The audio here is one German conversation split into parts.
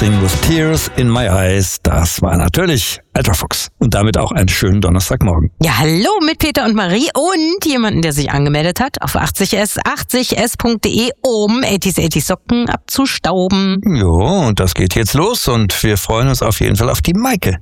Sing with Tears in My Eyes. Das war natürlich Ultra Fuchs. Und damit auch einen schönen Donnerstagmorgen. Ja, hallo mit Peter und Marie und jemanden, der sich angemeldet hat auf 80s.de, um 80s Socken abzustauben. Jo, und das geht jetzt los und wir freuen uns auf jeden Fall auf die Maike.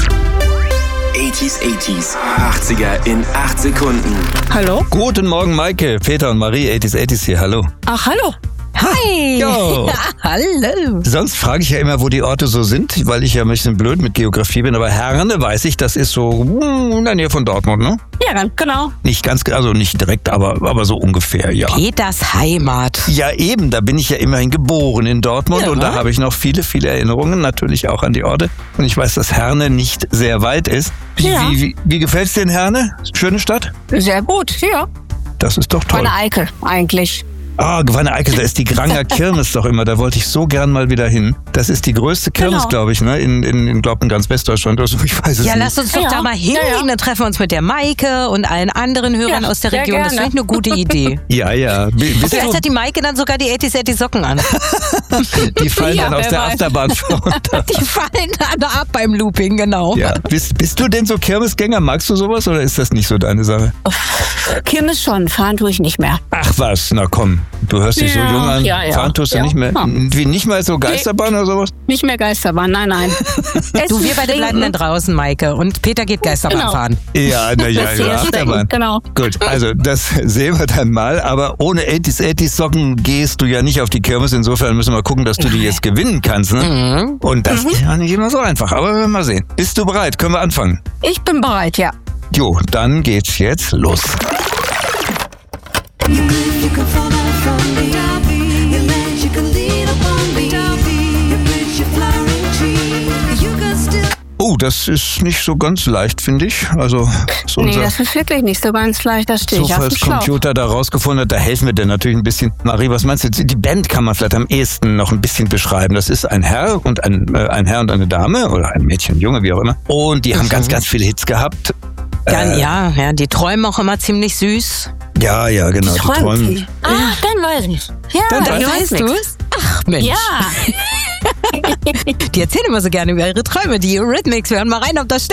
80s, 80er in 8 Sekunden. Hallo? Guten Morgen, Maike. Peter und Marie, 80s hier, hallo. Ach, hallo. Hi! Jo. Ja, hallo! Sonst frage ich ja immer, wo die Orte so sind, weil ich ja ein bisschen blöd mit Geografie bin. Aber Herne weiß ich, das ist so in der Nähe von Dortmund, ne? Ja, genau. Nicht ganz, also nicht direkt, aber so ungefähr, ja. Peters Heimat. Ja, eben, da bin ich ja immerhin geboren in Dortmund Ja. und da habe ich noch viele, viele Erinnerungen, natürlich auch an die Orte. Und ich weiß, dass Herne nicht sehr weit ist. Ja. Wie gefällt's dir in Herne? Schöne Stadt? Sehr gut, ja. Das ist doch toll. Meine Eike, eigentlich. Ah, Gewanne-Eickel, da ist die Granger Kirmes doch immer. Da wollte ich so gern mal wieder hin. Das ist die größte Kirmes, Genau. glaube ich, ne? In ganz Westdeutschland oder so. Ich weiß es Ja, nicht. lass uns doch Ja. da mal hingehen. Ja, ja. Dann treffen wir uns mit der Maike und allen anderen Hörern Ja, aus der sehr Region. Das gerne. finde ich eine gute Idee. Ja. Bist Vielleicht du, hat die Maike dann sogar die 80s Socken an. die fallen Ja, dann aus wer der weiß. Achterbahn runter. Die fallen dann ab beim Looping, genau. Ja. Bist du denn so Kirmesgänger? Magst du sowas oder ist das nicht so deine Sache? Kirmes schon, fahren tue ich nicht mehr. Ach was, na komm. Du hörst dich so Ja, jung an. ja, ja. Fahren tust du Ja. nicht mehr. Ja. Wie, nicht mal so Geisterbahn oder sowas? Nicht mehr Geisterbahn, nein. Du, wir beide bleiben dann draußen, Maike. Und Peter geht Geisterbahn Genau. fahren. Ja, naja, Das ja, hier Achterbahn. genau. Gut, also das sehen wir dann mal, aber ohne 80s Socken gehst du ja nicht auf die Kirmes, insofern müssen wir gucken, dass du die jetzt gewinnen kannst, ne? Und das ist ja nicht immer so einfach, aber wir werden mal sehen. Bist du bereit? Können wir anfangen? Ich bin bereit, ja. Jo, dann geht's jetzt los. You can fall down from the your legs, you can lean upon the your bridge, your flowering tree. You can still Oh, das ist nicht so ganz leicht, finde ich. Also ist Nee, unser das ist wirklich nicht so ganz leicht, das stehe ich auf dem Schlauch. Zufallscomputer da rausgefunden hat, da helfen wir dir natürlich ein bisschen. Marie, was meinst du? Die Band kann man vielleicht am ehesten noch ein bisschen beschreiben. Das ist ein Herr und ein Herr und eine Dame oder ein Mädchen, ein Junge, wie auch immer. Und die haben ganz, ganz viele Hits gehabt. Dann, ja, die träumen auch immer ziemlich süß. Ja, genau. Die träumen. Ah, dann weiß ich. Ja, Dann ich weiß nix. Ach, Mensch. Ja. Die erzählen immer so gerne über ihre Träume, die Eurythmics. Wir hören mal rein, ob das stimmt.